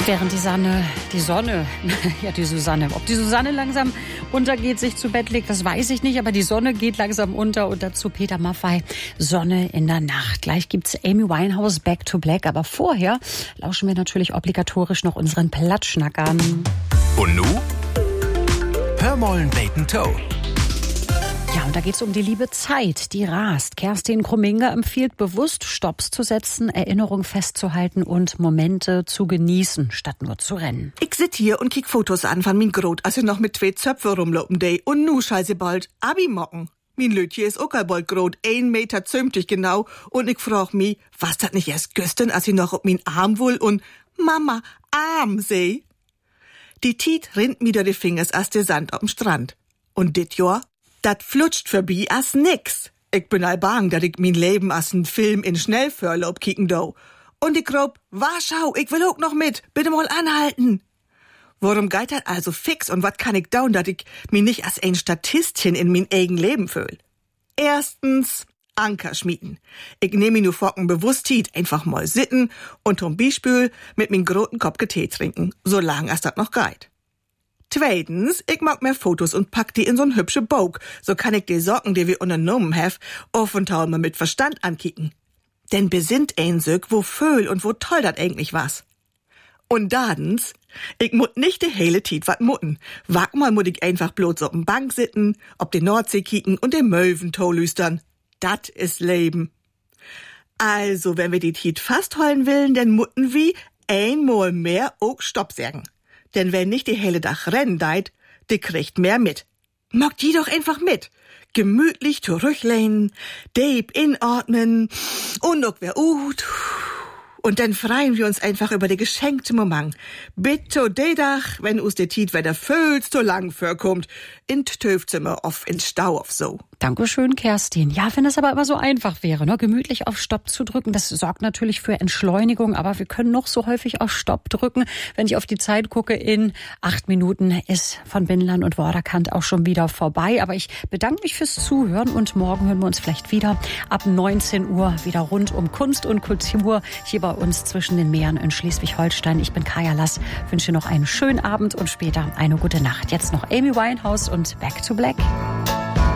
Während die Susanne, ob die Susanne langsam untergeht, sich zu Bett legt, das weiß ich nicht, aber die Sonne geht langsam unter und dazu Peter Maffay, Sonne in der Nacht. Gleich gibt's Amy Winehouse, Back to Black, aber vorher lauschen wir natürlich obligatorisch noch unseren Plattschnackern. Und nu? Hör mollen Bacon Toe. Ja, und da geht's um die liebe Zeit, die rast. Kerstin Krumminger empfiehlt bewusst, Stopps zu setzen, Erinnerungen festzuhalten und Momente zu genießen, statt nur zu rennen. Ich sit hier und kick Fotos an von min Grot, als ich noch mit 2 Zöpfe rumlopen dei. Und nu scheiße bald Abi mocken. Min Lötje ist auch bald grot, 1,50 Meter genau. Und ich frag mi, was dat nicht erst gestern, als ich noch auf min Arm wohl und Mama, Arm seh. Die Tiet rinnt mir durch die Fingers als der Sand auf'm Strand. Und dit Jahr? Dat flutscht vorbei as nix. Ich bin all bang, dat ich min Leben as n Film in Schnellvorlauf kicken do. Und ich grob, Warschau, ich will auch noch mit, bitte mal anhalten. Worum geht dat also fix und wat kann ich down, dat ich mi nicht as ein Statistchen in min eigen Leben fühl? Erstens, Anker schmieden. Ich nehm mi nu Focken bewusst hiet, einfach mal sitten und zum Beispiel mit min groten Kopf Tee trinken, solang as dat noch geht. Zweitens, ich mag mehr Fotos und pack die in so'n hübsche Bog. So kann ich die Socken, die wir unternommen hef, auf und tau mal mit Verstand ankicken. Denn besinnt ein Söck, wo Föhl und wo toll dat eigentlich was. Und dadens, ich mut nicht de hele Tiet wat mutten. Wag mal mut ich einfach bloß auf'n Bank sitten, ob die Nordsee kicken und den Möwentau lüstern. Dat is Leben. Also, wenn wir die Tiet fast holen willen, dann mutten wie einmal mehr auch Stopp sagen. Denn wenn nicht die helle Dach rennen deit, die kriegt mehr mit. Mag die doch einfach mit. Gemütlich zurücklehnen, deep inatmen und noch wer und dann freuen wir uns einfach über die geschenkte Moment. Bitte de Dach, wenn us de Tiet wieder viel zu lang vorkommt, in Töfzimmer auf in Stau auf so. Dankeschön, Kerstin. Ja, wenn es aber immer so einfach wäre, ne, gemütlich auf Stopp zu drücken, das sorgt natürlich für Entschleunigung, aber wir können noch so häufig auf Stopp drücken. Wenn ich auf die Zeit gucke, in 8 Minuten ist von Binland und Vorderkant auch schon wieder vorbei. Aber ich bedanke mich fürs Zuhören und morgen hören wir uns vielleicht wieder ab 19 Uhr wieder rund um Kunst und Kultur hier bei uns zwischen den Meeren in Schleswig-Holstein. Ich bin Kaya Lass, wünsche noch einen schönen Abend und später eine gute Nacht. Jetzt noch Amy Winehouse und Back to Black.